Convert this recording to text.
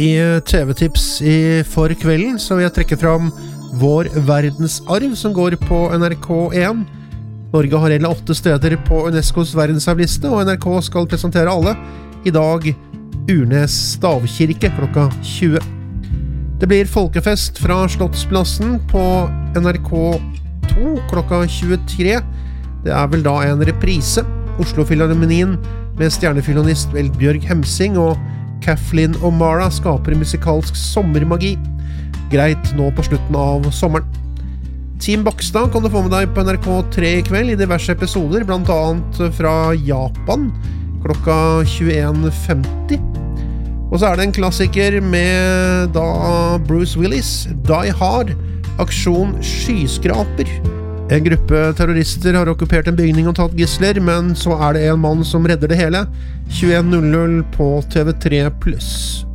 I TV-tips for kvelden så vil jeg trekke fram Vår verdensarv som går på NRK1. Norge har hele 8 steder på UNESCOs verdensarvliste, og NRK skal presentere alle. I dag Urnes stavkirke klokka 20. Det blir folkefest fra Slottsplassen på NRK2 klokka 23. Det vel da en reprise. Oslo-filharmonien med stjernefilonist Bjørg Hemsing og Kathleen O'Mara skaper musikalsk sommermagi. Greit nå på slutten av sommeren. Team Bakstad kan du få med deg på NRK3 i kveld i diverse episoder, blant annet fra Japan klokka 21.50. Og så det en klassiker med da Bruce Willis, Die Hard, aksjon Skyskraper. En gruppe terrorister har okkupert en bygning og tatt gisler, men så det en mann som redder det hele. 21.00 på TV3+.